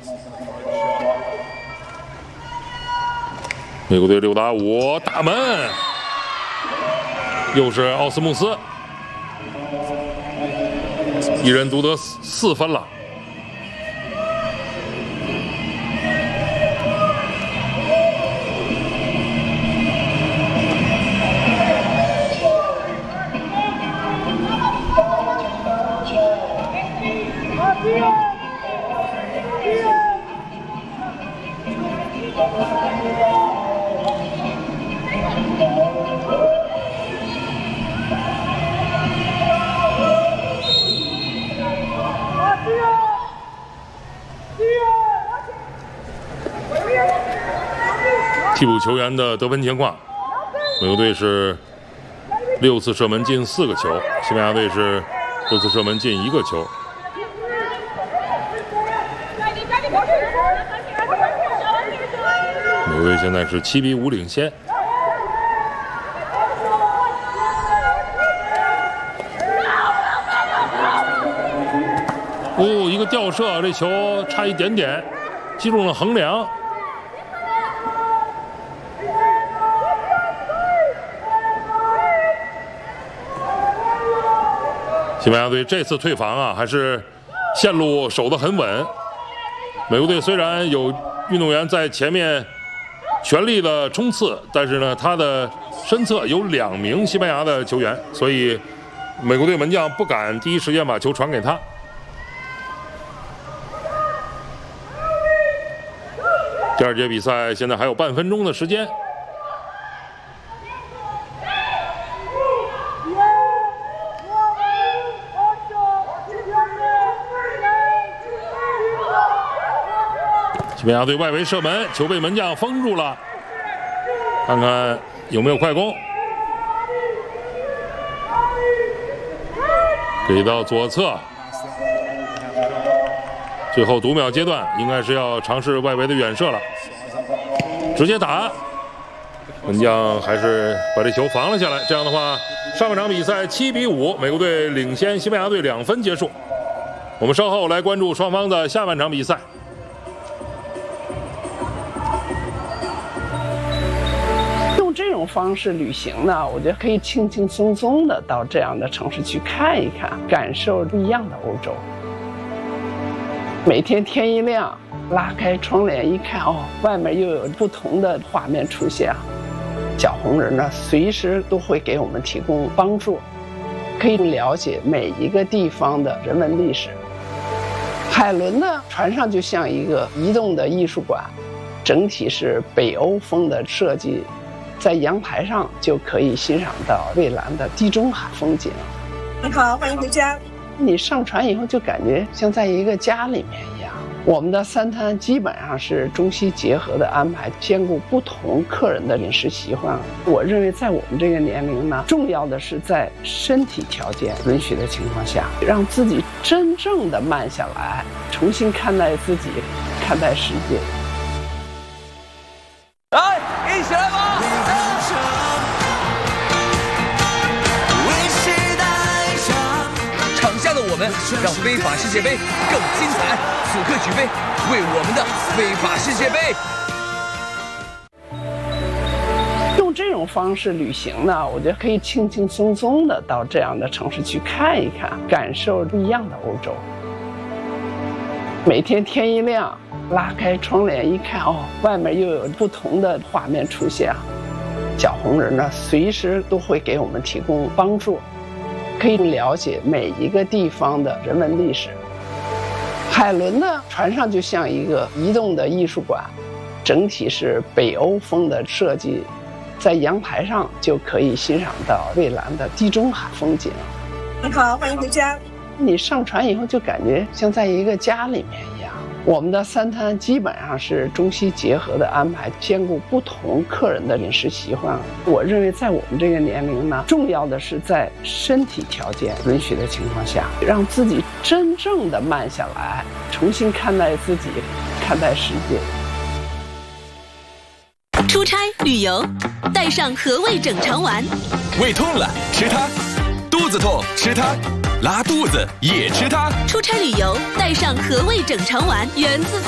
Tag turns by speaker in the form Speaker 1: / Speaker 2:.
Speaker 1: 美国队6打5，大门，又是奥斯穆斯，一人独得4分了。替补球员的得分情况：美国队是6次射门进4个球，西班牙队是6次射门进1个球。美国队现在是7比5领先。哦，一个吊射，这球差一点点击中了横梁。西班牙队这次退防啊，还是线路守得很稳。美国队虽然有运动员在前面全力的冲刺，但是呢，他的身侧有2名西班牙的球员，所以美国队门将不敢第一时间把球传给他。第2节比赛现在还有半分钟的时间。西班牙队外围射门，球被门将封住了，看看有没有快攻。给到左侧，最后读秒阶段应该是要尝试外围的远射了，直接打，门将还是把这球防了下来。这样的话，上半场比赛7比5，美国队领先西班牙队2分结束。我们稍后来关注双方的下半场比赛。
Speaker 2: 这种方式旅行呢，我觉得可以轻轻松松的到这样的城市去看一看，感受不一样的欧洲。每天天一亮，拉开窗帘一看，哦，外面又有不同的画面出现。小红人呢，随时都会给我们提供帮助，可以了解每一个地方的人文历史。海伦呢，船上就像一个移动的艺术馆，整体是北欧风的设计。在阳台上就可以欣赏到蔚蓝的地中海风景。
Speaker 3: 你好，欢迎回家。
Speaker 2: 你上船以后就感觉像在一个家里面一样。我们的3餐基本上是中西结合的安排，兼顾不同客人的饮食习惯。我认为在我们这个年龄呢，重要的是在身体条件允许的情况下，让自己真正的慢下来，重新看待自己，看待世界。
Speaker 4: 来，一起来吧！场下的我们让非法世界杯更精彩，此刻举杯，为我们的非法世界杯。
Speaker 2: 用这种方式旅行呢，我觉得可以轻轻松松的到这样的城市去看一看，感受不一样的欧洲。每天天一亮，拉开窗帘一看，哦，外面又有不同的画面出现。小红人呢，随时都会给我们提供帮助，可以了解每一个地方的人文历史。海伦呢，船上就像一个移动的艺术馆，整体是北欧风的设计，在阳台上就可以欣赏到蔚蓝的地中海风景。
Speaker 3: 你好，欢迎回家。
Speaker 2: 你上船以后就感觉像在一个家里面一样。我们的3餐基本上是中西结合的安排，兼顾不同客人的饮食习惯。我认为在我们这个年龄呢，重要的是在身体条件允许的情况下，让自己真正的慢下来，重新看待自己，看待世界。
Speaker 5: 出差旅游，带上和味整肠丸。
Speaker 6: 胃痛了吃它，肚子痛吃它，拉肚子也吃它。
Speaker 5: 出差旅游，带上和味整肠丸，源自